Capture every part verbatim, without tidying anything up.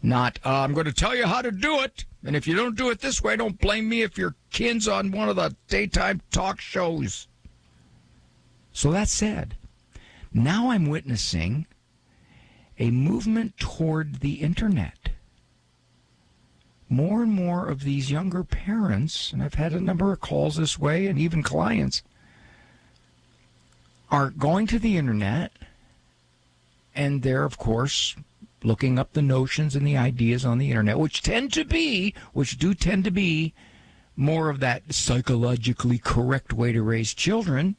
Not, uh, I'm going to tell you how to do it, and if you don't do it this way, don't blame me if your kid's on one of the daytime talk shows. So that said, now I'm witnessing a movement toward the internet. More and more of these younger parents, and I've had a number of calls this way, and even clients, are going to the internet, and they're, of course, looking up the notions and the ideas on the internet, which tend to be, which do tend to be more of that psychologically correct way to raise children.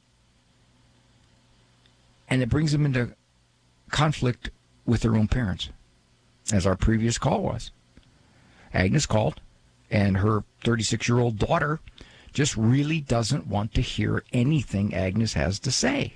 And it brings them into conflict with their own parents, as our previous call was. Agnes called, and her thirty-six-year-old daughter just really doesn't want to hear anything Agnes has to say.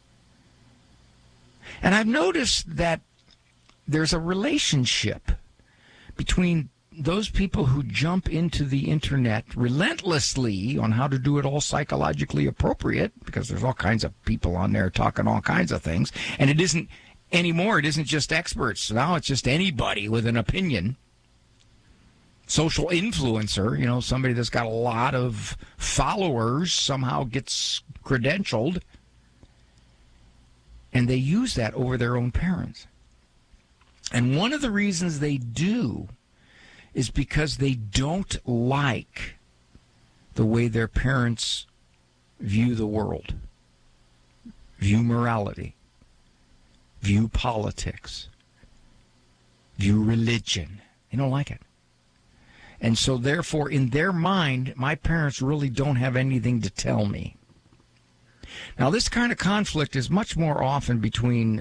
And I've noticed that there's a relationship between those people who jump into the internet relentlessly on how to do it all psychologically appropriate, because there's all kinds of people on there talking all kinds of things, and it isn't anymore, it isn't just experts. Now it's just anybody with an opinion. Social influencer, you know, somebody that's got a lot of followers somehow gets credentialed, and they use that over their own parents. And one of the reasons they do is because they don't like the way their parents view the world, view morality, view politics, view religion. They don't like it. And so, therefore, in their mind, my parents really don't have anything to tell me. Now, this kind of conflict is much more often between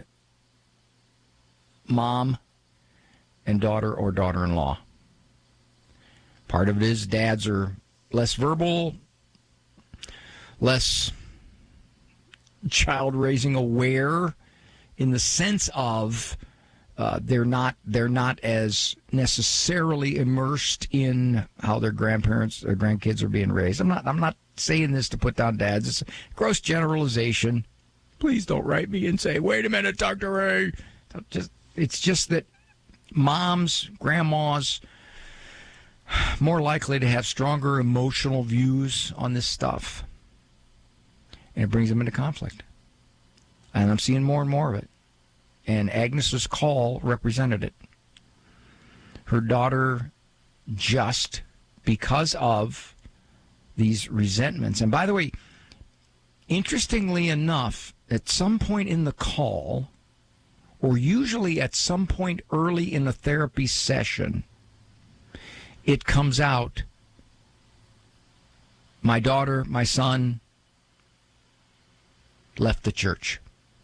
mom and daughter or daughter-in-law. Part of it is dads are less verbal, less child-raising aware, in the sense of uh, they're not they're not as necessarily immersed in how their grandparents or grandkids are being raised. I'm not I'm not saying this to put down dads. It's a gross generalization. Please don't write me and say, "Wait a minute, Doctor Ray." Just it's just that moms, grandmas, more likely to have stronger emotional views on this stuff, and it brings them into conflict. And I'm seeing more and more of it. And Agnes's call represented it. Her daughter, just because of these resentments. And by the way, interestingly enough, at some point in the call, or usually at some point early in a therapy session, it comes out, my daughter, my son, left the church.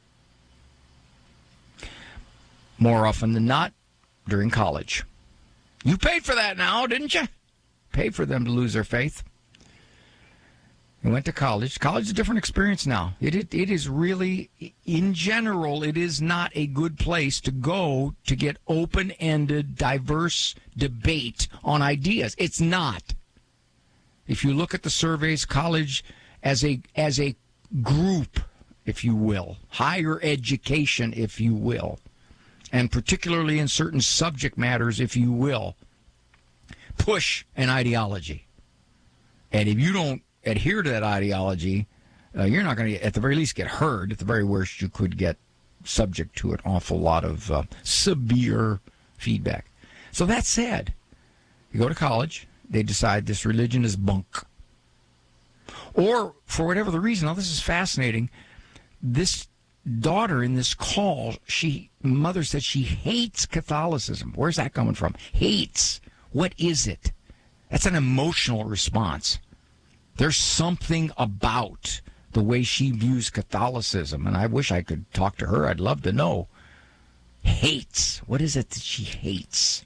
More often than not, during college. You paid for that now, didn't you? Paid for them to lose their faith. They went to college. College is a different experience now. It, it It is really, in general, it is not a good place to go to get open-ended, diverse debate on ideas. It's not. If you look at the surveys, college as a as a group, if you will, higher education, if you will, and particularly in certain subject matters, if you will, push an ideology. And if you don't adhere to that ideology, uh, you're not going to, at the very least, get heard. At the very worst, you could get subject to an awful lot of uh, severe feedback. So that said, you go to college, they decide this religion is bunk. Or, for whatever the reason, now this is fascinating, this daughter in this call, she mother said she hates Catholicism. Where's that coming from? Hates. What is it? That's an emotional response. There's something about the way she views Catholicism, and I wish I could talk to her. I'd love to know. Hates. What is it that she hates?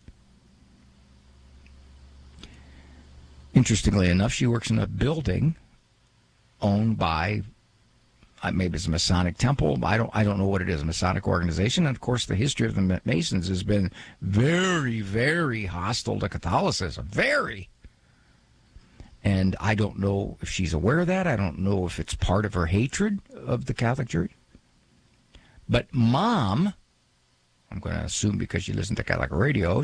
Interestingly enough, she works in a building owned by, maybe it's a Masonic temple. I don't I don't know what it is, a Masonic organization. And, of course, the history of the Masons has been very, very hostile to Catholicism. Very. And I don't know if she's aware of that. I don't know if it's part of her hatred of the Catholic Church. But Mom, I'm going to assume because she listens to Catholic radio,